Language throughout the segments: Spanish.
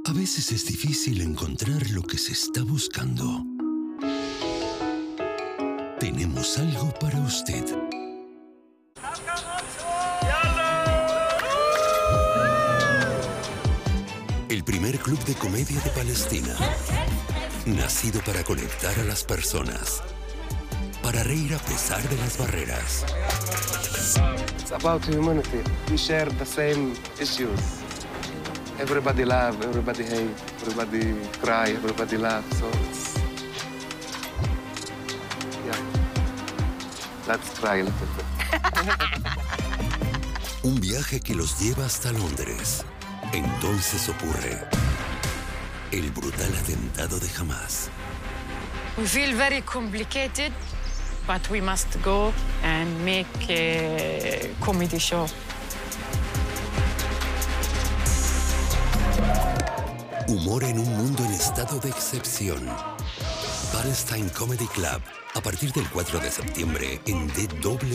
A veces es difícil encontrar lo que se está buscando. Tenemos algo para usted. El primer club de comedia de Palestina. Nacido para conectar a las personas. Para reír a pesar de las barreras. It's about humanity. We share the same issues. Everybody laugh, everybody hate, everybody cry, everybody laugh. So it's... yeah. Let's cry a little bit. Un viaje que los lleva hasta Londres. Entonces ocurre el brutal atentado de Hamas. We feel very complicated, but we must go and make a comedy show. Humor en un mundo en estado de excepción. Palestine Comedy Club, a partir del 4 de septiembre en DW.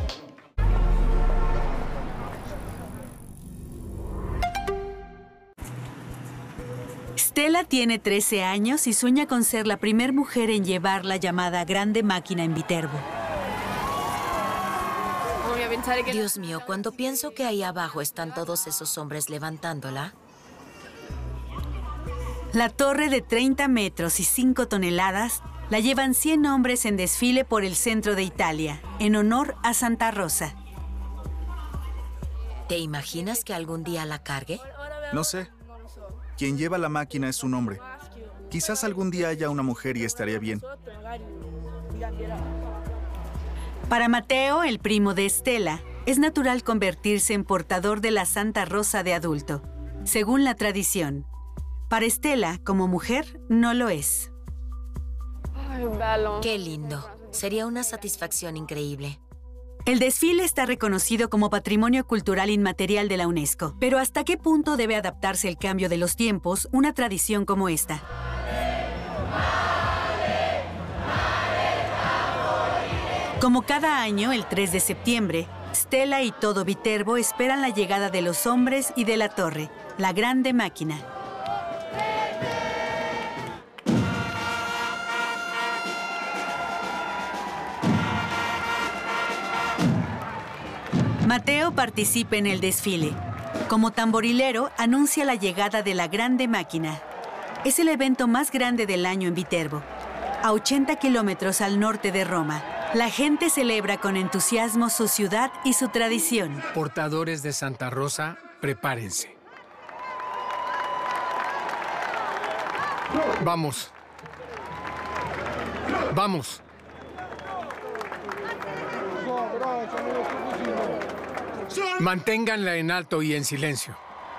Stella tiene 13 años y sueña con ser la primer mujer en llevar la llamada Grande Máquina en Viterbo. Dios mío, cuando pienso que ahí abajo están todos esos hombres levantándola. La torre de 30 metros y 5 toneladas la llevan 100 hombres en desfile por el centro de Italia, en honor a Santa Rosa. ¿Te imaginas que algún día la cargue? No sé. Quien lleva la máquina es un hombre. Quizás algún día haya una mujer y estaría bien. Para Mateo, el primo de Stella, es natural convertirse en portador de la Santa Rosa de adulto, según la tradición. Para Stella, como mujer, no lo es. Qué lindo. Sería una satisfacción increíble. El desfile está reconocido como Patrimonio Cultural Inmaterial de la UNESCO. Pero ¿hasta qué punto debe adaptarse el cambio de los tiempos una tradición como esta? Como cada año, el 3 de septiembre, Stella y todo Viterbo esperan la llegada de los hombres y de la torre, la Grande Máquina. Mateo participa en el desfile. Como tamborilero, anuncia la llegada de la Grande Máquina. Es el evento más grande del año en Viterbo, a 80 kilómetros al norte de Roma. La gente celebra con entusiasmo su ciudad y su tradición. Portadores de Santa Rosa, prepárense. Vamos. Vamos. Manténganla en alto y en silencio.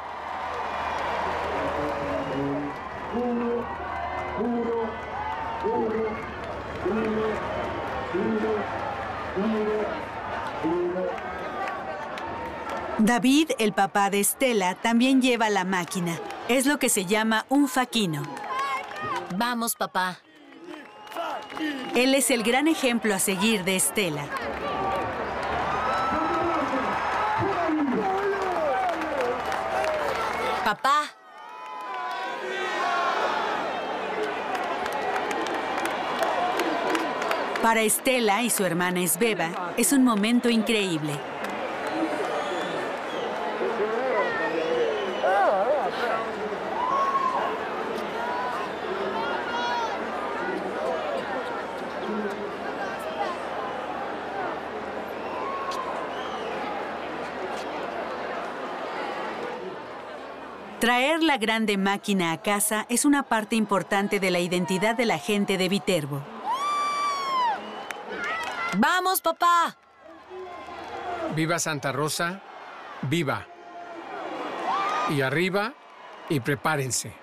David, el papá de Stella, también lleva la máquina. Es lo que se llama un faquino. Vamos, papá. Él es el gran ejemplo a seguir de Stella. Papá. Para Stella y su hermana Esbeba, es un momento increíble. Traer la Grande Máquina a casa es una parte importante de la identidad de la gente de Viterbo. ¡Vamos, papá! Viva Santa Rosa, viva. Y arriba, y prepárense.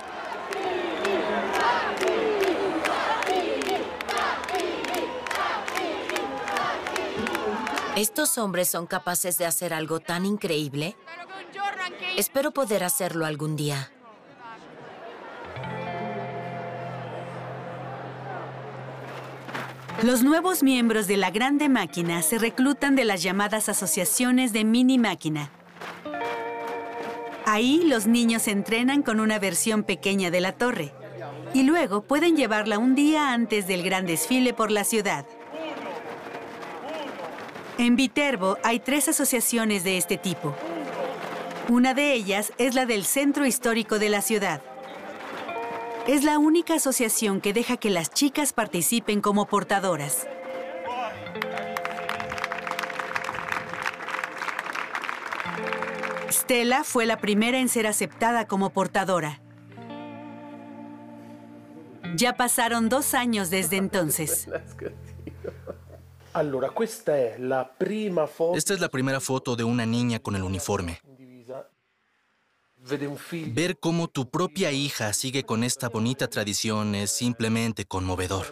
¿Estos hombres son capaces de hacer algo tan increíble? Espero poder hacerlo algún día. Los nuevos miembros de la Grande Máquina se reclutan de las llamadas asociaciones de mini máquina. Ahí los niños entrenan con una versión pequeña de la torre y luego pueden llevarla un día antes del gran desfile por la ciudad. En Viterbo hay 3 asociaciones de este tipo. Una de ellas es la del Centro Histórico de la ciudad. Es la única asociación que deja que las chicas participen como portadoras. Stella fue la primera en ser aceptada como portadora. Ya pasaron 2 años desde entonces. Esta es la primera foto de una niña con el uniforme. Ver cómo tu propia hija sigue con esta bonita tradición es simplemente conmovedor.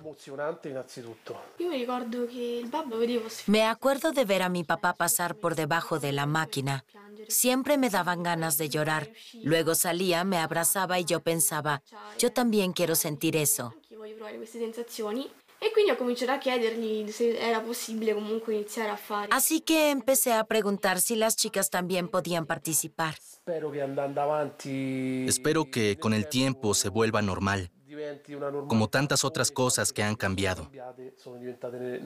Me acuerdo de ver a mi papá pasar por debajo de la máquina. Siempre me daban ganas de llorar. Luego salía, me abrazaba y yo pensaba, yo también quiero sentir eso. Así que empecé a preguntar si las chicas también podían participar. Espero que con el tiempo se vuelva normal, como tantas otras cosas que han cambiado.